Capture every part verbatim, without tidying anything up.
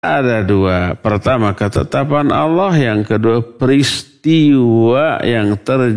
Ada dua. Pertama, ketetapan Allah. Yang kedua, peristiwa yang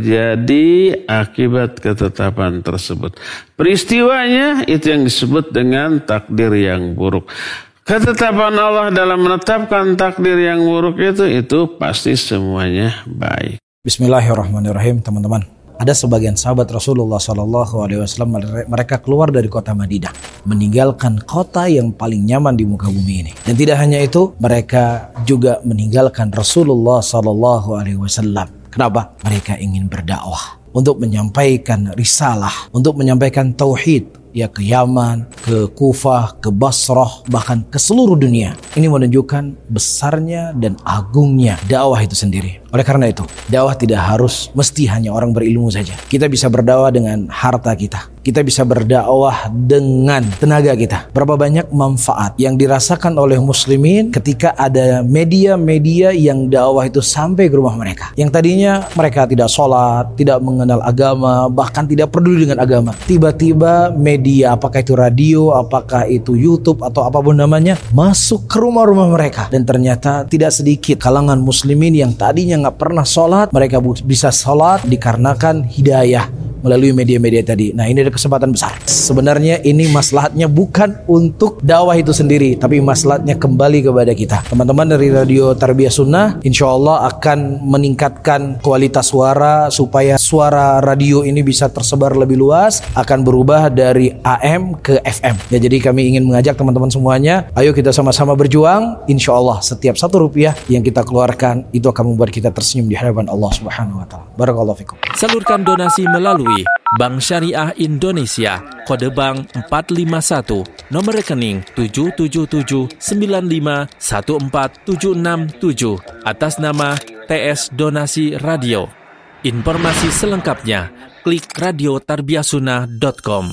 terjadi akibat ketetapan tersebut. Peristiwanya itu yang disebut dengan takdir yang buruk. Ketetapan Allah dalam menetapkan takdir yang buruk itu, itu pasti semuanya baik. Bismillahirrahmanirrahim, teman-teman. Ada sebagian sahabat Rasulullah shallallahu alaihi wasallam, mereka keluar dari kota Madinah, meninggalkan kota yang paling nyaman di muka bumi ini. Dan tidak hanya itu, mereka juga meninggalkan Rasulullah shallallahu alaihi wasallam. Kenapa? Mereka ingin berdakwah untuk menyampaikan risalah, untuk menyampaikan tauhid, ya ke Yaman, ke Kufah, ke Basrah, bahkan ke seluruh dunia. Ini menunjukkan besarnya dan agungnya dakwah itu sendiri. Oleh karena itu, dakwah tidak harus mesti hanya orang berilmu saja. Kita bisa berdakwah dengan harta kita. Kita bisa berdakwah dengan tenaga kita. Berapa banyak manfaat yang dirasakan oleh muslimin ketika ada media-media yang dakwah itu sampai ke rumah mereka. Yang tadinya mereka tidak sholat, tidak mengenal agama, bahkan tidak peduli dengan agama. Tiba-tiba media, apakah itu radio, apakah itu YouTube, atau apapun namanya, masuk ke rumah-rumah mereka. Dan ternyata tidak sedikit kalangan muslimin yang tadinya nggak pernah sholat, mereka bisa sholat dikarenakan hidayah melalui media-media tadi. Nah, ini ada kesempatan besar. Sebenarnya ini maslahatnya bukan untuk dakwah itu sendiri, tapi maslahatnya kembali kepada kita. Teman-teman dari Radio Tarbiyah Sunnah, insya Allah akan meningkatkan kualitas suara supaya suara radio ini bisa tersebar lebih luas, akan berubah dari A M ke F M. Ya, jadi kami ingin mengajak teman-teman semuanya, ayo kita sama-sama berjuang. Insya Allah setiap satu rupiah yang kita keluarkan itu akan membuat kita tersenyum di hadapan Allah Subhanahu Wa Taala. Barakallahu fikum. Salurkan donasi melalui Bank Syariah Indonesia, kode bank empat lima satu, nomor rekening tujuh tujuh tujuh sembilan lima satu empat tujuh enam tujuh, atas nama T S Donasi Radio. Informasi selengkapnya klik radio tarbiyah sunnah dot com.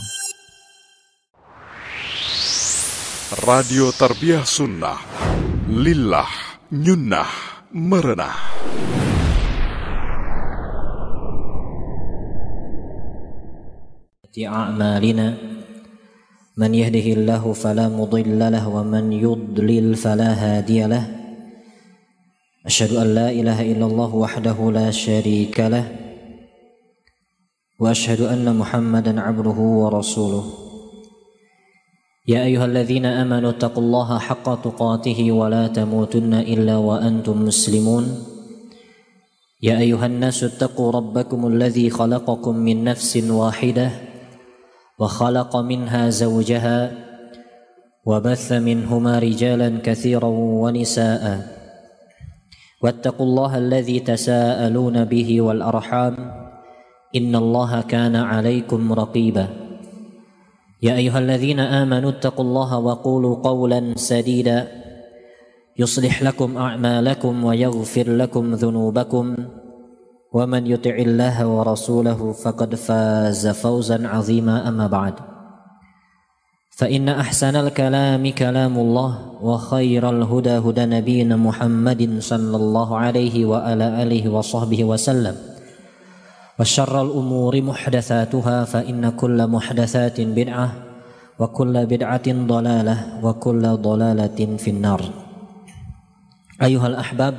Radio Tarbiyah Sunnah, lillah nyunnah merenah. أعمالنا من يهده الله فلا مضل له ومن يضلل فلا هادي له أشهد أن لا إله إلا الله وحده لا شريك له وأشهد أن محمدا عبده ورسوله يا أيها الذين آمنوا اتقوا الله حق تقاته ولا تموتن إلا وأنتم مسلمون يا أيها الناس اتقوا ربكم الذي خلقكم من نفس واحدة وخلق منها زوجها وبث منهما رجالا كثيرا ونساء واتقوا الله الذي تساءلون به والأرحام إن الله كان عليكم رقيبا يا أيها الذين آمنوا اتقوا الله وقولوا قولا سديدا يصلح لكم أعمالكم ويغفر لكم ذنوبكم ومن يطع الله ورسوله فقد فاز فوزا عظيما أما بعد فإن أحسن الكلام كلام الله وخير الهدى هدى نبينا محمد صلى الله عليه وعلى آله وصحبه وسلم وشر الأمور محدثاتها فإن كل محدثات بدعة وكل بدعة ضلالة وكل ضلالة في النار. أيها الأحباب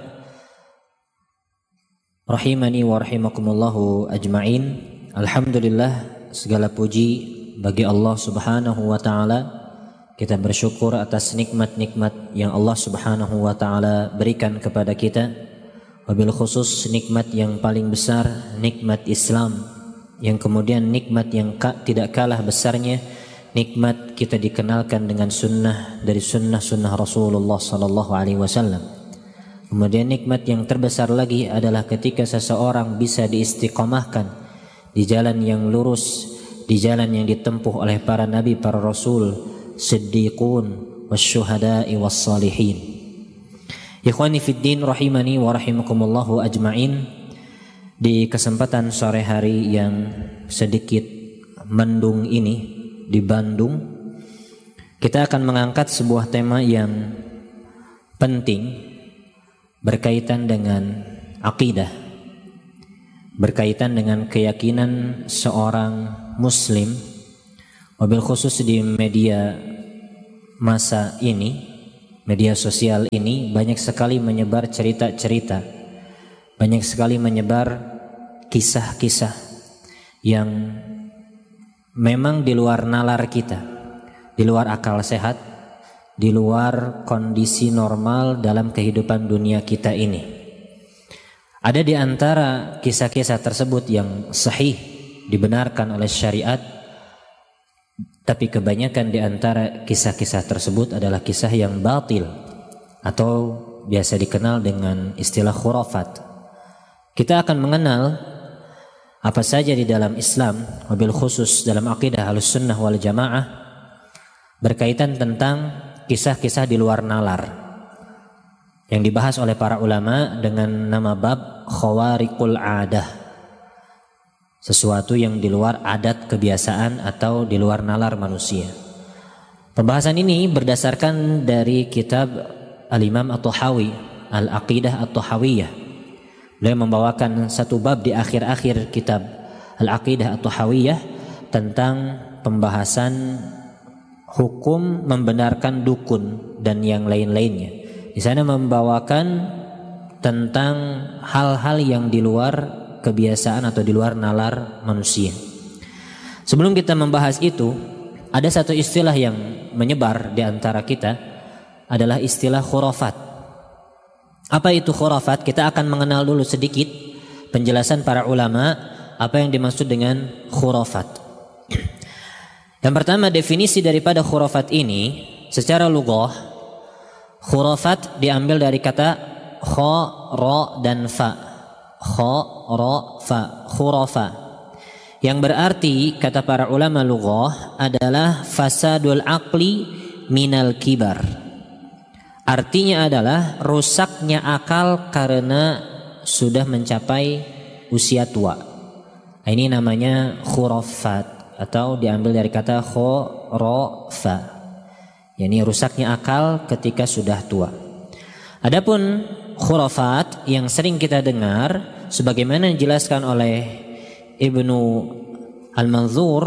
rahimani wa rahimakumullahu ajma'in. Alhamdulillah, segala puji bagi Allah Subhanahu wa taala. Kita bersyukur atas nikmat-nikmat yang Allah Subhanahu wa taala berikan kepada kita. Wabil khusus nikmat yang paling besar, nikmat Islam, yang kemudian nikmat yang ka, tidak kalah besarnya, nikmat kita dikenalkan dengan sunnah dari sunnah-sunnah Rasulullah sallallahu alaihi wasallam. Kemudian nikmat yang terbesar lagi adalah ketika seseorang bisa diistiqamahkan di jalan yang lurus, di jalan yang ditempuh oleh para nabi, para rasul, siddiqun, wasyuhada'i wassalihin. Ikhwani fid din rahimani wa rahimakumullahu ajma'in. Di kesempatan sore hari yang sedikit mendung ini di Bandung, kita akan mengangkat sebuah tema yang penting berkaitan dengan akidah, berkaitan dengan keyakinan seorang muslim, wabil khusus di media masa ini, Media sosial ini banyak sekali menyebar cerita-cerita, banyak sekali menyebar kisah-kisah yang memang di luar nalar kita, di luar akal sehat, di luar kondisi normal dalam kehidupan dunia kita ini. Ada di antara kisah-kisah tersebut yang sahih, dibenarkan oleh syariat, tapi kebanyakan di antara kisah-kisah tersebut adalah kisah yang batil atau biasa dikenal dengan istilah khurafat. Kita akan mengenal apa saja di dalam Islam, wabil khusus dalam akidah Ahlussunnah wal Jamaah, berkaitan tentang kisah-kisah di luar nalar yang dibahas oleh para ulama dengan nama bab khawariqul adah, sesuatu yang di luar adat kebiasaan atau di luar nalar manusia. Pembahasan ini berdasarkan dari kitab Al-Imam At-Tahawi, Al-Aqidah At-Tahawiyah. Beliau membawakan satu bab di akhir-akhir kitab Al-Aqidah At-Tahawiyah tentang pembahasan hukum membenarkan dukun dan yang lain-lainnya. Di sana membawakan tentang hal-hal yang di luar kebiasaan atau di luar nalar manusia. Sebelum kita membahas itu, ada satu istilah yang menyebar di antara kita, adalah istilah khurafat. Apa itu khurafat? Kita akan mengenal dulu sedikit penjelasan para ulama apa yang dimaksud dengan khurafat. Yang pertama, definisi daripada khurafat ini secara lughah, khurafat diambil dari kata kha, ra dan fa. Kha, ra, fa, khurafa. Yang berarti kata para ulama lughah adalah fasadul aqli minal kibar. Artinya adalah rusaknya akal karena sudah mencapai usia tua. Ini namanya khurafat atau diambil dari kata khurafa. Yani rusaknya akal ketika sudah tua. Adapun khurafat yang sering kita dengar sebagaimana dijelaskan oleh Ibnu Al-Manzur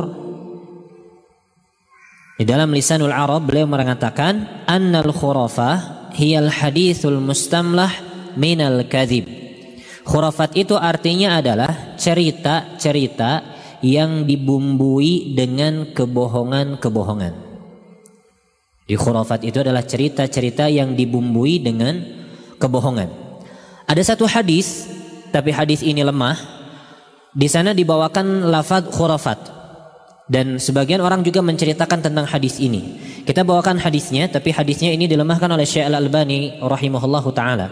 di dalam Lisanul Arab, beliau mengatakan annal khurafah hiyal hadithul mustamlah minal kadhib. Khurafat itu artinya adalah cerita-cerita yang dibumbui dengan kebohongan-kebohongan. Di khurafat itu adalah cerita-cerita yang dibumbui dengan kebohongan. Ada satu hadis, tapi hadis ini lemah. Di sana dibawakan lafaz khurafat, dan sebagian orang juga menceritakan tentang hadis ini. Kita bawakan hadisnya, tapi hadisnya ini dilemahkan oleh Syekh Al-Albani rahimahullahu taala.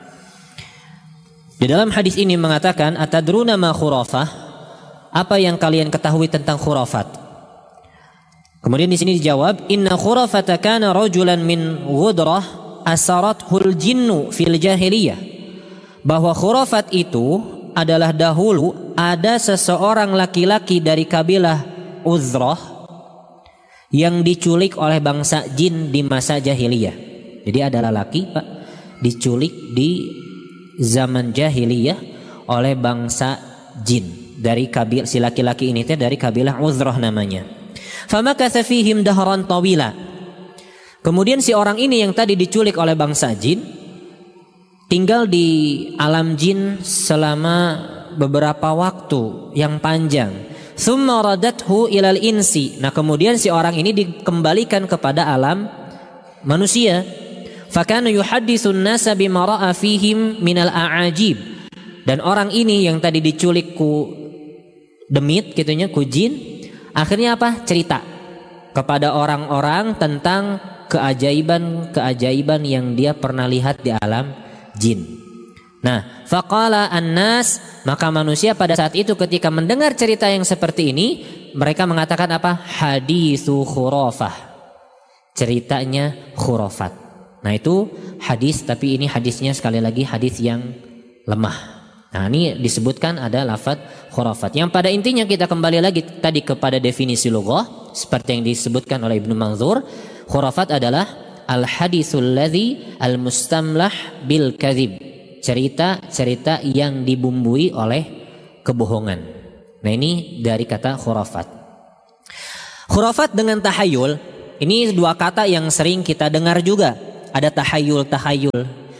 Di dalam hadis ini mengatakan, atadruna ma khurafah? Apa yang kalian ketahui tentang khurafat? Kemudian di sini dijawab, inna khurafata kana rajulan min ghudrah asarathul jinnu fil jahiliyah. Bahwa khurafat itu adalah dahulu ada seseorang laki-laki dari kabilah Uzrah yang diculik oleh bangsa jin di masa jahiliyah. Jadi ada lelaki, Pak, diculik di zaman jahiliyah oleh bangsa jin dari kabil si laki-laki ini teh dari kabilah Uzrah namanya. Famakatha fihim dahran tawila. Kemudian si orang ini yang tadi diculik oleh bangsa jin tinggal di alam jin selama beberapa waktu yang panjang. Tsumma radathu ilal insi. Nah, kemudian si orang ini dikembalikan kepada alam manusia. Fakana yuhadditsun nasa bima ra'a fihim minal a'ajib. Dan orang ini yang tadi diculik ku demit gitunya, ku jin, akhirnya apa? Cerita kepada orang-orang tentang keajaiban-keajaiban yang dia pernah lihat di alam jin. Nah, faqala an-nas, maka manusia pada saat itu ketika mendengar cerita yang seperti ini, mereka mengatakan apa? Haditsu khurafah. Ceritanya khurafat. Nah, itu hadis, tapi ini hadisnya sekali lagi hadis yang lemah. Nah, ini disebutkan ada lafaz khurafat. Yang pada intinya kita kembali lagi tadi kepada definisi lughah seperti yang disebutkan oleh Ibnu Manzur, khurafat adalah al-haditsul ladzi al-mustamlah bil kadzib. Cerita-cerita yang dibumbui oleh kebohongan. Nah, ini dari kata khurafat. Khurafat dengan tahayul, ini dua kata yang sering kita dengar juga. ada tahayul-tahayul.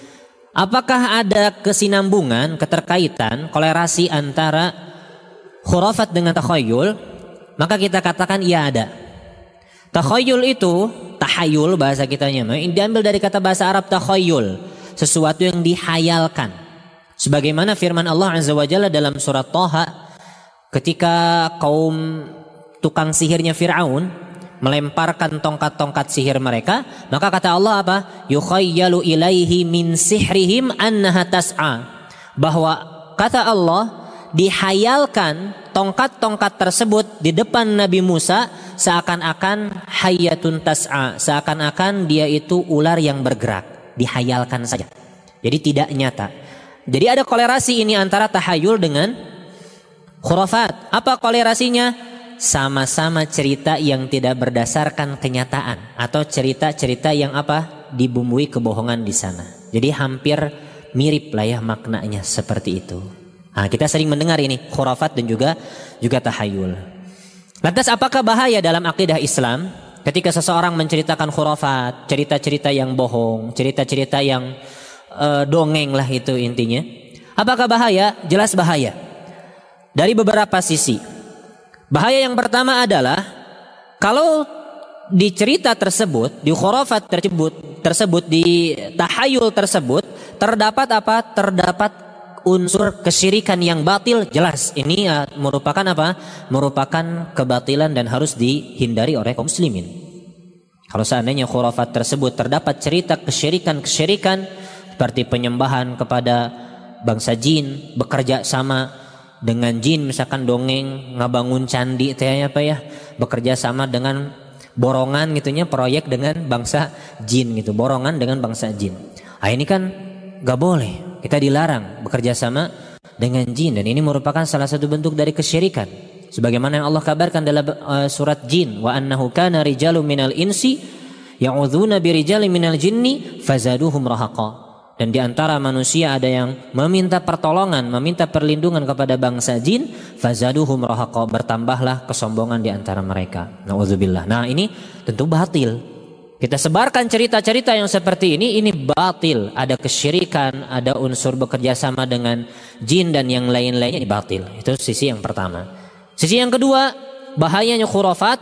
Apakah ada kesinambungan, keterkaitan, kolerasi antara khurafat dengan takhayul? Maka kita katakan iya ada. Takhayul itu, tahayul bahasa kitanya, diambil dari kata bahasa Arab takhayul, sesuatu yang dihayalkan. Sebagaimana firman Allah Azza wa Jalla dalam surat Thaha, ketika kaum tukang sihirnya Fir'aun melemparkan tongkat-tongkat sihir mereka, maka kata Allah apa? Yukhayyalu ilaihi min sihrihim annaha tas'a. Bahwa kata Allah, dihayalkan tongkat-tongkat tersebut di depan Nabi Musa seakan-akan hayyatun tas'a, seakan-akan dia itu ular yang bergerak, dihayalkan saja. Jadi tidak nyata. Jadi ada kolerasi ini antara tahayul dengan khurafat. Apa kolerasinya? Sama-sama cerita yang tidak berdasarkan kenyataan, atau cerita-cerita yang apa? Dibumbui kebohongan di sana. Jadi hampir mirip lah ya maknanya seperti itu. Nah, kita sering mendengar ini khurafat dan juga juga tahayul. Lantas apakah bahaya dalam akidah Islam ketika seseorang menceritakan khurafat, cerita-cerita yang bohong, cerita-cerita yang uh, dongeng lah itu intinya? Apakah bahaya? Jelas bahaya. Dari beberapa sisi. Bahaya yang pertama adalah kalau di cerita tersebut, di khurafat tersebut, tersebut di tahayul tersebut terdapat apa? Terdapat unsur kesyirikan yang batil, jelas ini uh, merupakan apa? Merupakan kebatilan dan harus dihindari oleh kaum muslimin. Kalau seandainya khurafat tersebut terdapat cerita kesyirikan-kesyirikan seperti penyembahan kepada bangsa jin, bekerja sama dengan jin, misalkan dongeng, ngabangun candi teh apa ya, bekerja sama dengan borongan gitunya, proyek dengan bangsa jin gitu, borongan dengan bangsa jin. Ah ini kan gak boleh, kita dilarang bekerja sama dengan jin, dan ini merupakan salah satu bentuk dari kesyirikan. Sebagaimana yang Allah kabarkan dalam uh, surat Jin, wa annahu kana rijalun minal insi ya'udzuna birijalin minal jinni fazaduhum rahaqa. Dan di antara manusia ada yang meminta pertolongan, meminta perlindungan kepada bangsa jin, fazaduhum rahaqa, bertambahlah kesombongan di antara mereka. Nauzubillah. Nah, ini tentu batil. Kita sebarkan cerita-cerita yang seperti ini, ini batil. Ada kesyirikan, ada unsur bekerja sama dengan jin dan yang lain-lainnya, ini batil. Itu sisi yang pertama. Sisi yang kedua, bahayanya khurafat.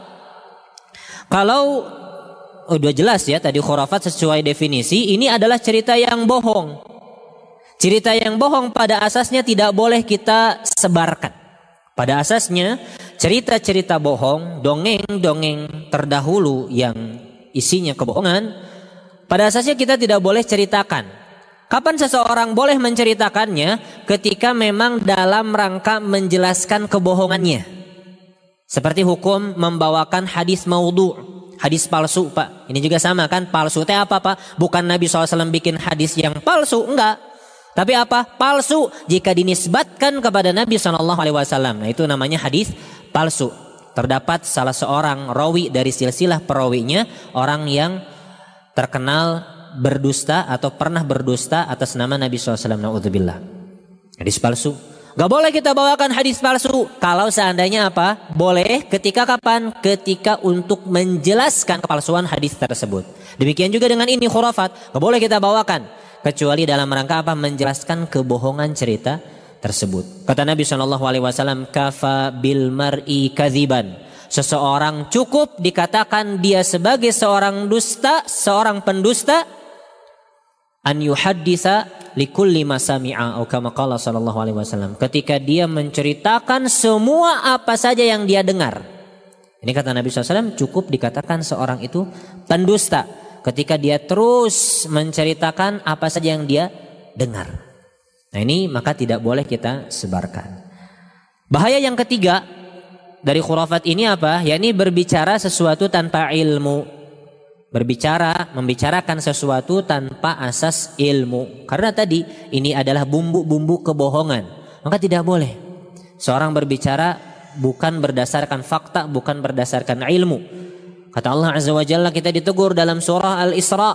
Kalau udah jelas ya tadi khurafat sesuai definisi, ini adalah cerita yang bohong. Cerita yang bohong pada asasnya tidak boleh kita sebarkan. Pada asasnya cerita-cerita bohong, dongeng-dongeng terdahulu yang isinya kebohongan, pada asasnya kita tidak boleh ceritakan. Kapan seseorang boleh menceritakannya? Ketika memang dalam rangka menjelaskan kebohongannya. Seperti hukum membawakan hadis maudhu'. Hadis palsu, Pak. Ini juga sama kan, palsu teh apa, Pak? Bukan Nabi shallallahu alaihi wasallam bikin hadis yang palsu, enggak. Tapi apa? Palsu jika dinisbatkan kepada Nabi shallallahu alaihi wasallam. Nah, itu namanya hadis palsu. Terdapat salah seorang rawi dari silsilah perawinya, orang yang terkenal berdusta atau pernah berdusta atas nama Nabi shallallahu alaihi wasallam. Na'udzubillah. Hadis palsu. Gak boleh kita bawakan hadis palsu. Kalau seandainya apa? Boleh ketika kapan? Ketika untuk menjelaskan kepalsuan hadis tersebut. Demikian juga dengan ini khurafat. Gak boleh kita bawakan. Kecuali dalam rangka apa? Menjelaskan kebohongan cerita tersebut. Kata Nabi shallallahu alaihi wasallam, kafa bil mar'i kadziban. Seseorang cukup dikatakan dia sebagai seorang dusta, seorang pendusta, an yuhadditsa likulli ma sami'a atau kama qala sallallahu alaihi wasallam, ketika dia menceritakan semua apa saja yang dia dengar. Ini kata Nabi shallallahu alaihi wasallam, cukup dikatakan seorang itu pendusta ketika dia terus menceritakan apa saja yang dia dengar. Nah, ini maka tidak boleh kita sebarkan. Bahaya yang ketiga dari khurafat ini apa? Yakni berbicara sesuatu tanpa ilmu. Berbicara, membicarakan sesuatu tanpa asas ilmu. Karena tadi ini adalah bumbu-bumbu kebohongan. Maka tidak boleh seorang berbicara bukan berdasarkan fakta, bukan berdasarkan ilmu. Kata Allah Azza wa Jalla, kita ditegur dalam surah Al-Isra,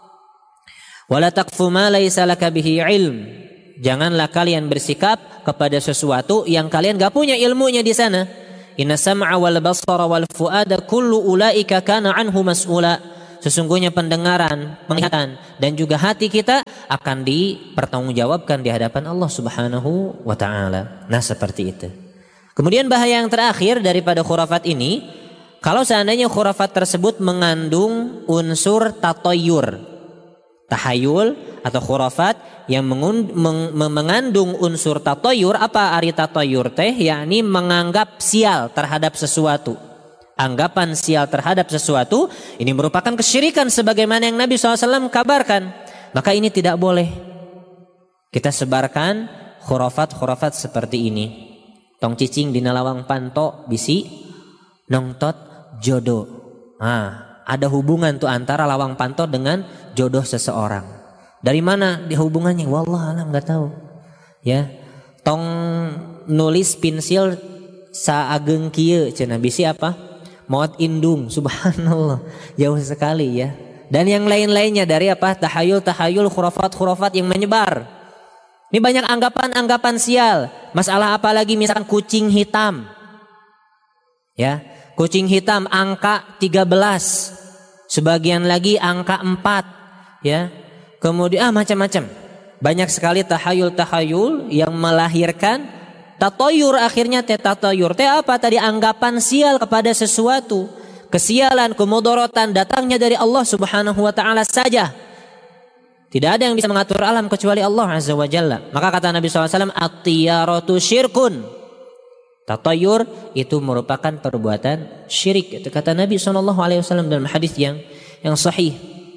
wala taqfu ma laysa laka bihi ilm. Janganlah kalian bersikap kepada sesuatu yang kalian gak punya ilmunya di sana. Inna sam'a wal basara wal fuada kullu ulaika kana anhu mas'ula. sesungguhnya pendengaran, penglihatan dan juga hati kita akan dipertanggungjawabkan di hadapan Allah Subhanahu wa taala. Nah, seperti itu. Kemudian bahaya yang terakhir daripada khurafat ini, kalau seandainya khurafat tersebut mengandung unsur tatoyur, tahayul atau khurafat yang mengun, meng, mengandung unsur tatoyur. Apa arti tatoyur teh? Yakni menganggap sial terhadap sesuatu. Anggapan sial terhadap sesuatu ini merupakan kesyirikan sebagaimana yang Nabi shallallahu alaihi wasallam kabarkan. Maka ini tidak boleh kita sebarkan khurafat-khurafat seperti ini. Tong cicing dina lawang panto bisi nongtot jodoh. Nah, ada hubungan tuh antara lawang panto dengan jodoh seseorang. Dari mana di hubungannya? Wallah alam nggak tahu. Ya, tong nulis pensil saageng kieu cenah bisi apa? Maut indung, subhanallah, jauh sekali ya. Dan yang lain-lainnya dari apa? Tahayul-tahayul, khurafat-khurafat yang menyebar. Ini banyak anggapan-anggapan sial. Masalah apa lagi? Misalkan kucing hitam. Ya, kucing hitam angka tiga belas. Sebagian lagi angka empat. Ya. Kemudian ah macam-macam. Banyak sekali tahayul-tahayul yang melahirkan tatoyur. Akhirnya teh tatoyur teh apa tadi? Anggapan sial kepada sesuatu. Kesialan, kemudorotan datangnya dari Allah Subhanahu wa taala saja. Tidak ada yang bisa mengatur alam kecuali Allah Azza wa Jalla. Maka kata Nabi shallallahu alaihi wasallam, at-tiyaratu syirkun. Tatoyur itu merupakan perbuatan syirik. Itu kata Nabi shallallahu alaihi wasallam dalam hadis yang yang sahih.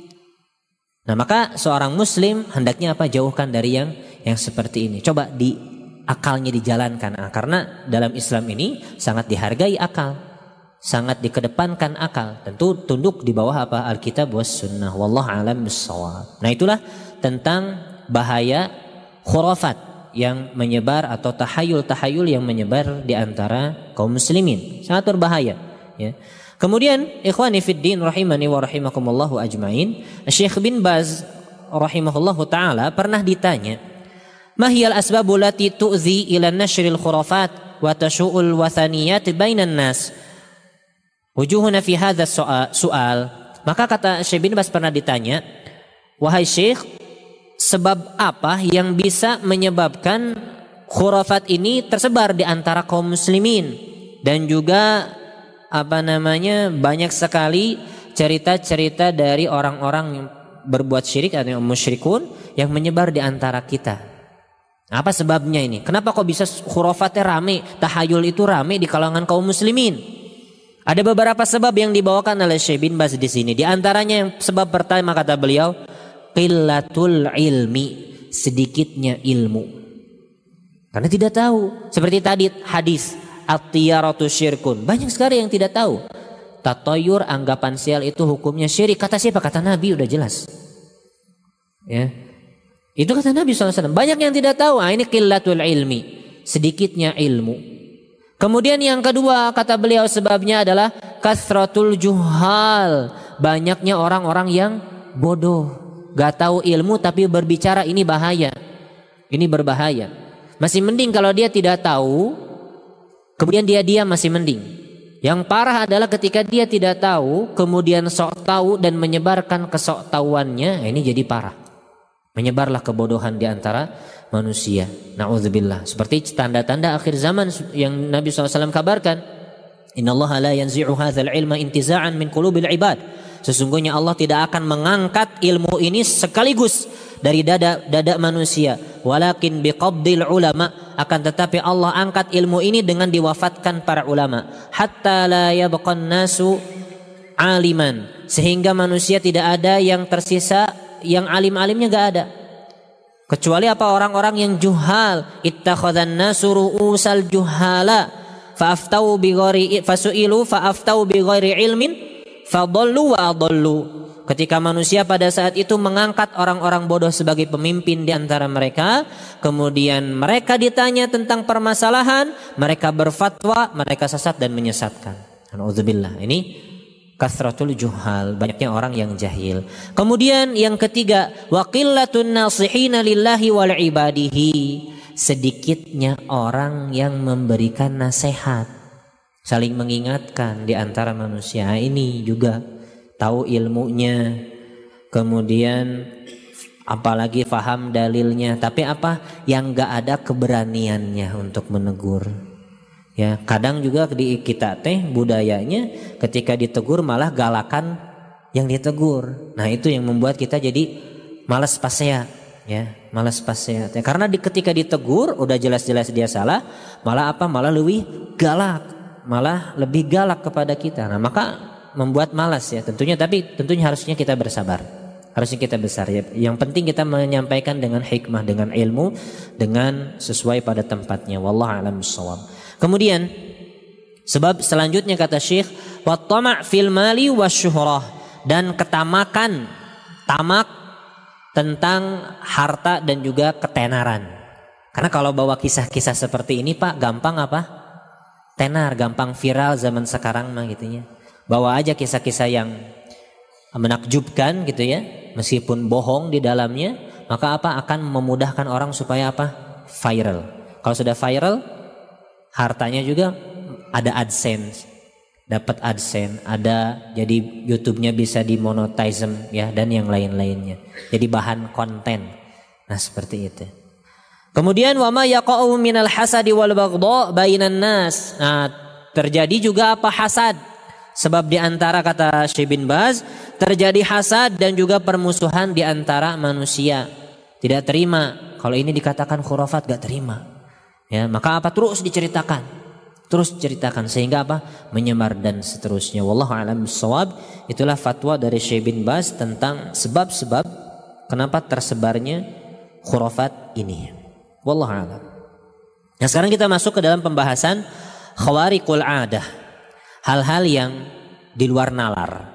Nah, maka seorang muslim hendaknya apa? Jauhkan dari yang yang seperti ini. Coba di akalnya dijalankan. Nah, karena dalam Islam ini sangat dihargai akal, sangat dikedepankan akal. Tentu tunduk di bawah apa? Alkitab was sunnah. Wallahu a'lam bissawab. Nah, itulah tentang bahaya khurafat yang menyebar atau tahayul-tahayul yang menyebar di antara kaum muslimin. Sangat berbahaya, ya. Kemudian ikhwani fiddin rahimani wa rahimakumullahu ajmain, Syekh bin Baz rahimahullahu taala pernah ditanya, "Mahiyal asbabu lati tu'zi ila nashril khurafat wa tashu'ul wathaniyat bainan nas?" Wujuhuna fi hadha soal. Maka kata Syekh bin Baz pernah ditanya, "Wahai Syekh, sebab apa yang bisa menyebabkan khurafat ini tersebar di antara kaum muslimin dan juga apa namanya banyak sekali cerita-cerita dari orang-orang yang berbuat syirik atau yang musyrikun yang menyebar di antara kita. Apa sebabnya ini? Kenapa kok bisa khurafatnya rame, tahayul itu rame di kalangan kaum muslimin?" Ada beberapa sebab yang dibawakan oleh Syekh bin Baz di sini. Di antaranya yang sebab pertama kata beliau, qillatul ilmi, sedikitnya ilmu. Karena tidak tahu. Seperti tadi hadis at-tiyaratu syirkun. Banyak sekali yang tidak tahu. Tatoyur, anggapan sial itu hukumnya syirik. Kata siapa? Kata Nabi, udah jelas. Ya. Itu kata Nabi shallallahu alaihi wasallam. Banyak yang tidak tahu. Ah, ini qillatul ilmi, sedikitnya ilmu. Kemudian yang kedua kata beliau sebabnya adalah kasratul juhal, banyaknya orang-orang yang bodoh, gak tahu ilmu tapi berbicara, ini bahaya. Ini berbahaya. Masih mending kalau dia tidak tahu kemudian dia diam, masih mending. Yang parah adalah ketika dia tidak tahu kemudian sok tahu dan menyebarkan kesok tahuannya, ini jadi parah. Menyebarlah kebodohan di antara manusia. Na'udzubillah. Seperti tanda-tanda akhir zaman yang Nabi shallallahu alaihi wasallam kabarkan. Innallaha la yanzi'u hadzal ilma intiza'an min qulubil ibad. Sesungguhnya Allah tidak akan mengangkat ilmu ini sekaligus dari dada dada manusia. Walakin biqabdil ulama, akan tetapi Allah angkat ilmu ini dengan diwafatkan para ulama. Hatta la yabqan nasu aliman, sehingga manusia tidak ada yang tersisa yang alim-alimnya gak ada. Kecuali apa? Orang-orang yang juhal. Ittakhadhan nasu ru'usal juhala fa'aftau bighairi fasu'ilu fa'aftau bighairi ilmin fadallu wa adallu. Ketika manusia pada saat itu mengangkat orang-orang bodoh sebagai pemimpin di antara mereka, kemudian mereka ditanya tentang permasalahan, mereka berfatwa, mereka sesat dan menyesatkan. Alhamdulillah. Ini kasratul juhal, banyaknya orang yang jahil. Kemudian yang ketiga, wa qillatun nasihina lillahi wal ibadihi, sedikitnya orang yang memberikan nasihat, saling mengingatkan di antara manusia. Ini juga tahu ilmunya, kemudian apalagi faham dalilnya, tapi apa yang nggak ada keberaniannya untuk menegur. Ya, kadang juga di kita teh budayanya ketika ditegur malah galakan yang ditegur. Nah, itu yang membuat kita jadi malas pasea, ya, malas pasea. Karena di, ketika ditegur udah jelas-jelas dia salah, malah apa? Malah lebih galak, malah lebih galak kepada kita. Nah, maka membuat malas ya tentunya, tapi tentunya harusnya kita bersabar. Harusnya kita besar ya. Yang penting kita menyampaikan dengan hikmah, dengan ilmu, dengan sesuai pada tempatnya. Wallahu a'lam bishawab. Kemudian sebab selanjutnya kata Syekh, wa tama' fil mali wasyuhrah, dan ketamakan, tamak tentang harta dan juga ketenaran. Karena kalau bawa kisah-kisah seperti ini Pak, gampang apa? Tenar, gampang viral zaman sekarang mah gitu ya. Bawa aja kisah-kisah yang menakjubkan gitu ya, meskipun bohong di dalamnya, maka apa akan memudahkan orang supaya apa? Viral. Kalau sudah viral, hartanya juga ada AdSense, dapat AdSense, ada jadi YouTube-nya bisa dimonetize ya, dan yang lain-lainnya. Jadi bahan konten. Nah, seperti itu. Kemudian wa ma yaqa'u minal hasadi wal baghdha bainan nas. Nah, terjadi juga apa? Hasad. Sebab di antara kata Syekh bin Baz, terjadi hasad dan juga permusuhan di antara manusia. Tidak terima kalau ini dikatakan khurafat, gak terima. Ya, maka apa? Terus diceritakan. Terus ceritakan sehingga apa? Menyebar dan seterusnya. Wallahu a'lam bishawab. Itulah fatwa dari Syekh bin Baz tentang sebab-sebab kenapa tersebarnya khurafat ini. Wallahu a'lam. Nah, sekarang kita masuk ke dalam pembahasan khawariqul 'adah. Hal-hal yang di luar nalar.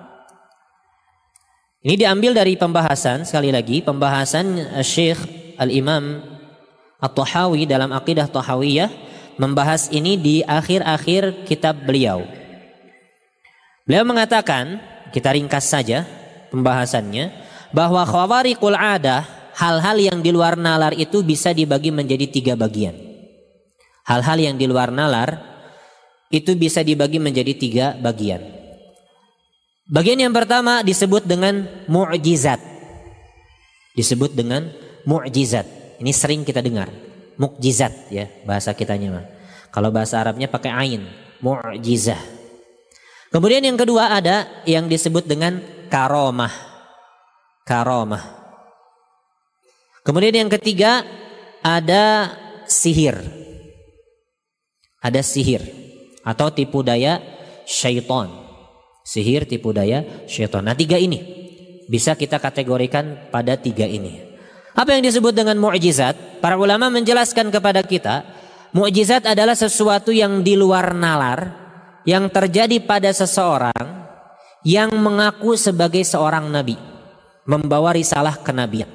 Ini diambil dari pembahasan, sekali lagi pembahasan Syekh Al-Imam At-Tahawi dalam Aqidah Tahawiyah, membahas ini di akhir-akhir kitab beliau. Beliau mengatakan, kita ringkas saja pembahasannya, bahwa khawariqul 'adah, hal-hal yang di luar nalar itu bisa dibagi menjadi tiga bagian. Hal-hal yang di luar nalar itu bisa dibagi menjadi tiga bagian. Bagian yang pertama disebut dengan mu'jizat. Disebut dengan mu'jizat. Ini sering kita dengar. Mukjizat ya bahasa kitanya mah. Kalau bahasa Arabnya pakai ain, mu'jizah. Kemudian yang kedua ada yang disebut dengan karomah. Karomah. Kemudian yang ketiga ada sihir. Ada sihir atau tipu daya syaitan. Sihir, tipu daya syaitan. Nah, tiga ini bisa kita kategorikan pada tiga ini. Apa yang disebut dengan mu'jizat? Para ulama menjelaskan kepada kita, mu'jizat adalah sesuatu yang di luar nalar, yang terjadi pada seseorang yang mengaku sebagai seorang nabi, membawa risalah kenabian.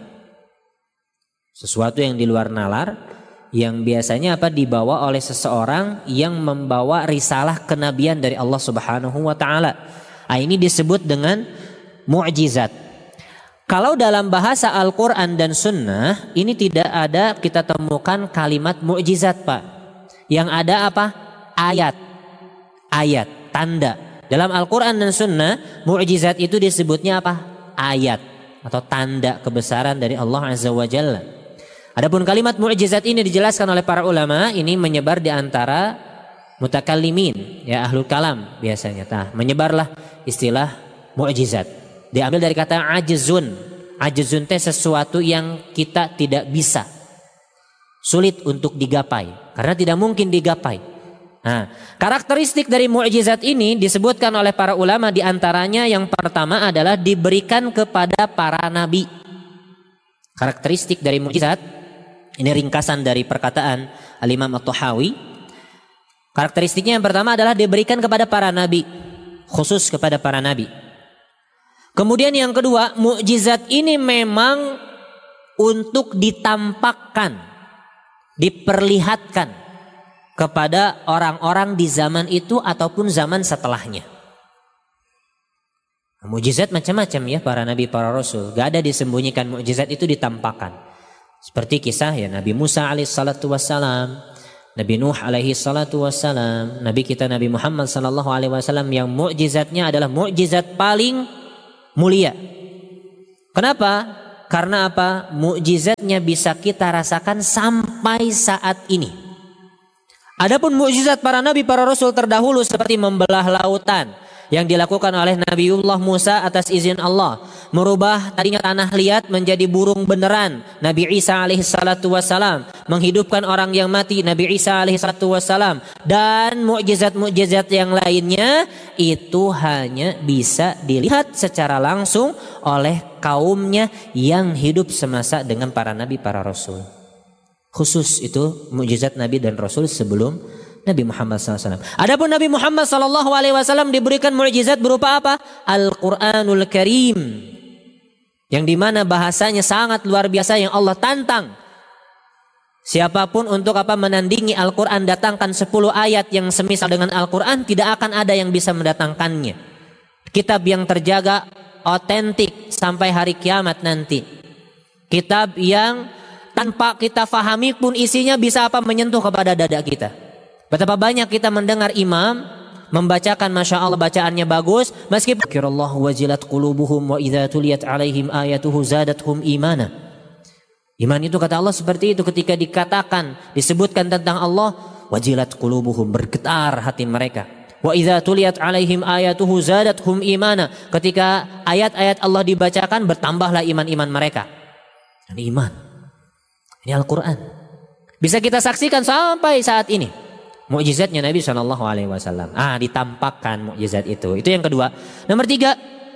Sesuatu yang di luar nalar, yang biasanya apa dibawa oleh seseorang yang membawa risalah kenabian dari Allah Subhanahu wa taala. Nah, ini disebut dengan mu'jizat. Kalau dalam bahasa Al-Quran dan Sunnah, ini tidak ada kita temukan kalimat mu'jizat, Pak. Yang ada apa? Ayat. Ayat, tanda. Dalam Al-Quran dan Sunnah, mu'jizat itu disebutnya apa? Ayat atau tanda kebesaran dari Allah Azza wa Jalla. Adapun kalimat mu'jizat ini dijelaskan oleh para ulama, ini menyebar di antara mutakallimin, ya ahlul kalam biasanya. Nah, menyebarlah istilah mu'jizat. Diambil dari kata ajzun. Ajzun itu sesuatu yang kita tidak bisa, sulit untuk digapai, karena tidak mungkin digapai. Nah, karakteristik dari mu'jizat ini disebutkan oleh para ulama, diantaranya yang pertama adalah diberikan kepada para nabi. Karakteristik dari mu'jizat, ini ringkasan dari perkataan Al-Imam At-Tahawi. Karakteristiknya yang pertama adalah diberikan kepada para nabi, khusus kepada para nabi. Kemudian yang kedua, mukjizat ini memang untuk ditampakkan, diperlihatkan kepada orang-orang di zaman itu ataupun zaman setelahnya. Mukjizat macam-macam ya para nabi, para rasul. Gak ada disembunyikan, mukjizat itu ditampakkan. Seperti kisah ya Nabi Musa alaihissalatu wassalam, Nabi Nuh alaihi salatu wassalam, Nabi kita Nabi Muhammad sallallahu alaihi wasallam yang mukjizatnya adalah mukjizat paling mulia. Kenapa? Karena apa? Mukjizatnya bisa kita rasakan sampai saat ini. Adapun mukjizat para nabi, para rasul terdahulu seperti membelah lautan yang dilakukan oleh Nabiullah Musa atas izin Allah, merubah tadinya tanah liat menjadi burung beneran, Nabi Isa alaihi salatu wassalam, menghidupkan orang yang mati, Nabi Isa alaihi salatu wassalam, dan mukjizat-mukjizat yang lainnya itu hanya bisa dilihat secara langsung oleh kaumnya yang hidup semasa dengan para nabi, para rasul. Khusus itu mukjizat nabi dan rasul sebelum Nabi Muhammad sallallahu alaihi wasallam. Adapun Nabi Muhammad sallallahu alaihi wasallam diberikan mukjizat berupa apa? Al-Qur'anul Karim, yang dimana bahasanya sangat luar biasa, yang Allah tantang siapapun untuk apa? Menandingi Al-Quran, datangkan sepuluh ayat yang semisal dengan Al-Quran, tidak akan ada yang bisa mendatangkannya. Kitab yang terjaga otentik sampai hari kiamat nanti. Kitab yang tanpa kita fahami pun isinya bisa apa? Menyentuh kepada dada kita. Betapa banyak kita mendengar imam membacakan, masya Allah, bacaannya bagus, meskipun kirallahu wajilat qulubuhum wa idza tuliyat alaihim ayatuhu zadatuhum imana. Iman itu kata Allah seperti itu, ketika dikatakan, disebutkan tentang Allah, wajilat qulubuhum, bergetar hati mereka. Wa idza tuliyat alaihim ayatuhu zadatuhum imana, ketika ayat-ayat Allah dibacakan, bertambahlah iman-iman mereka. Ini iman. Ini Al-Quran. Bisa kita saksikan sampai saat ini. Mukjizatnya Nabi shallallahu alaihi wasallam. Ah, ditampakkan mukjizat itu. Itu yang kedua. Nomor tiga,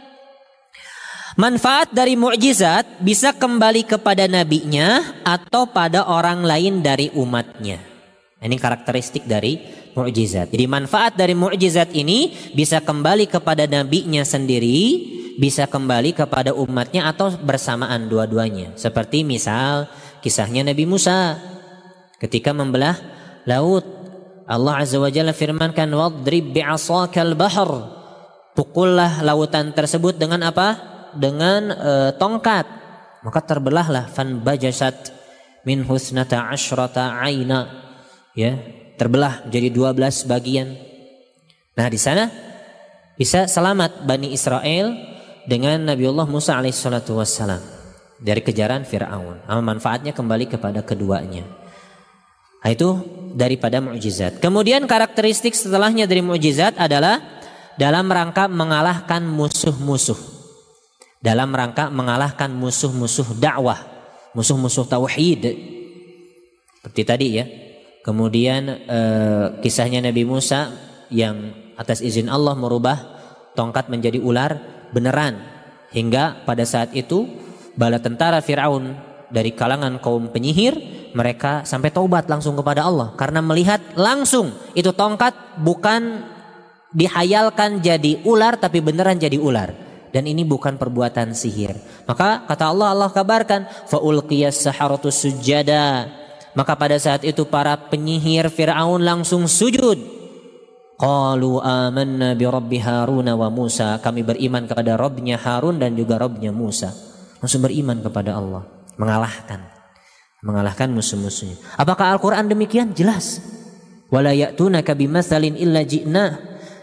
manfaat dari mukjizat bisa kembali kepada nabinya atau pada orang lain dari umatnya. Ini karakteristik dari mukjizat. Jadi manfaat dari mukjizat ini bisa kembali kepada nabinya sendiri, bisa kembali kepada umatnya, atau bersamaan dua-duanya. Seperti misal kisahnya Nabi Musa ketika membelah laut. Allah Azza wa Jalla firmankan, wadrib bi'asakal bahr, pukullah lautan tersebut dengan apa? Dengan e, tongkat. Maka terbelahlah, fan bajasat min husnata asyrata aina, ya, terbelah menjadi dua belas bagian. Nah, di sana bisa selamat Bani Israel dengan Nabiullah Musa alaihissalatu wassalam dari kejaran Fir'aun. Manfaatnya kembali kepada keduanya. Nah, itu daripada mukjizat. Kemudian karakteristik setelahnya dari mukjizat adalah dalam rangka mengalahkan musuh-musuh. Dalam rangka mengalahkan musuh-musuh dakwah, musuh-musuh tauhid. Seperti tadi ya. Kemudian eh, kisahnya Nabi Musa yang atas izin Allah merubah tongkat menjadi ular beneran, hingga pada saat itu bala tentara Fir'aun dari kalangan kaum penyihir, mereka sampai taubat langsung kepada Allah karena melihat langsung itu tongkat bukan dihayalkan jadi ular, tapi beneran jadi ular, dan ini bukan perbuatan sihir. Maka kata Allah, Allah kabarkan, fa ulqiyas saharatu sujada, maka pada saat itu para penyihir Fir'aun langsung sujud. Qalu amanna bi rabbi Harun wa Musa, kami beriman kepada Rabbnya Harun dan juga Rabbnya Musa. Langsung beriman kepada Allah, mengalahkan mengalahkan musuh-musuhnya. Apakah Al-Quran demikian? Jelas. Wala ya'tunaka bimatsalin illa ji'na.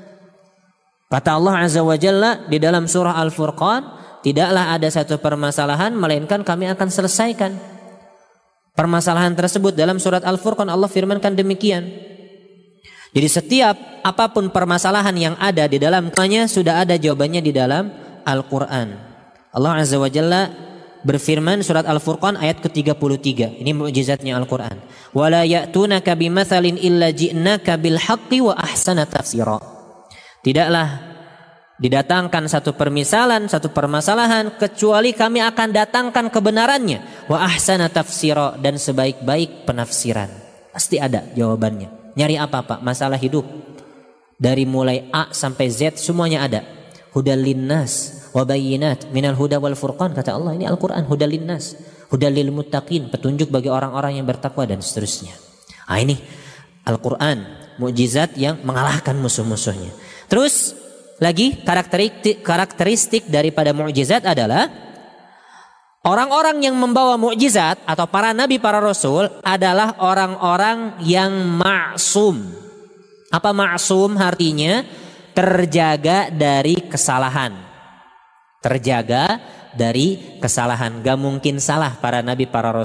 Kata Allah Azza wa Jalla di dalam surah Al-Furqan, tidaklah ada satu permasalahan melainkan kami akan selesaikan permasalahan tersebut. Dalam surat Al-Furqan Allah firmankan demikian. Jadi setiap apapun permasalahan yang ada di dalamnya sudah ada jawabannya di dalam Al-Quran. Allah Azza wa Jalla berfirman surat Al-Furqan ayat ke tiga puluh tiga. Ini mukjizatnya Al-Quran. Wala ya'tunaka bimatsalin illa ji'naka bil haqqi wa ahsana tafsira. Tidaklah didatangkan satu permisalan, satu permasalahan, kecuali kami akan datangkan kebenarannya. Wa ahsana tafsira, dan sebaik-baik penafsiran. Pasti ada jawabannya. Nyari apa Pak? Masalah hidup. Dari mulai A sampai Z semuanya ada. Hudal linnas wa bayyinat minal huda wal furqan, kata Allah. Ini Al-Quran, hudal linnas, hudal lil muttaqin, petunjuk bagi orang-orang yang bertakwa, dan seterusnya. Ah, ini Al-Quran, mukjizat yang mengalahkan musuh-musuhnya. Terus lagi karakteristik karakteristik daripada mukjizat adalah orang-orang yang membawa mukjizat atau para nabi, para rasul adalah orang-orang yang ma'sum. Apa ma'sum artinya? Terjaga dari kesalahan. terjaga dari kesalahan. Gak mungkin salah para nabi, para rasul.